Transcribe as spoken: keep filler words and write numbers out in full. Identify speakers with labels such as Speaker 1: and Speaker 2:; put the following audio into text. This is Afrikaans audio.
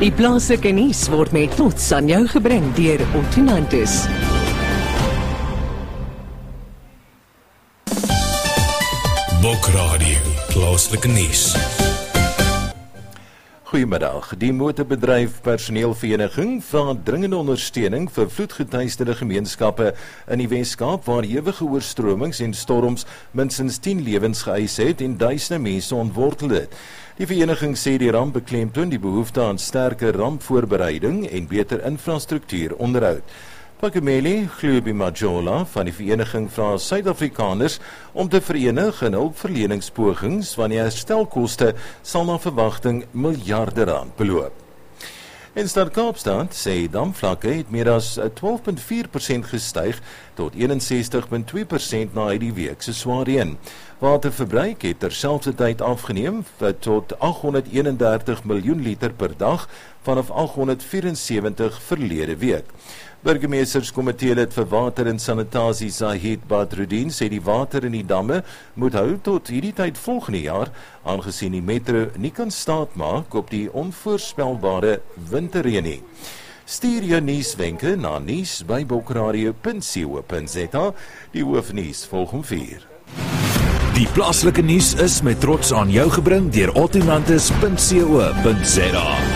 Speaker 1: Die plaaslike nuus word met trots aan jou gebring deur Ottonantis.
Speaker 2: Bokradio, plaaslike nuus.
Speaker 3: Goeiemiddag. Die motorbedryf personeelvereniging vra dringende ondersteuning vir vloedgetuisterde gemeenskappe in die Wes-Kaap waar ewige oorstromings en storms minstens tien lewens geëis het en duisende mense ontwortel het. Die vereniging sê die ramp beklemtoon die behoefte aan sterker rampvoorbereiding en beter infrastruktuur onderhoud. Pakameli Glubi-Majola van die vereniging vra Suid-Afrikaners om te verenig in hulpverleningspogings want die herstelkoste sal na verwagting miljarde rand beloop. In Stad Kaapstad sê damvlakke het meer as twaalf komma vier persent gestyg tot eenensestig komma twee persent na die week se swaar reën. Waterverbruik het terselfdertyd afgeneem tot aghonderdeenendertig miljoen liter per dag vanaf aghonderdvierensewentig verlede week. Burgemeesterskomitee lid vir water en sanitasie Zahid Badruddin sê die water in die damme moet hou tot hierdie tyd volgende jaar, aangesien die metro nie kan staatmaak op die onvoorspelbare winterreën nie. Stuur jou nuuswenke na nuus by bokradio punt co punt za. Die hoofnuus volg om vier.
Speaker 2: Die plaaslike nuus is met trots aan jou gebring deur Ottonantis punt co punt za.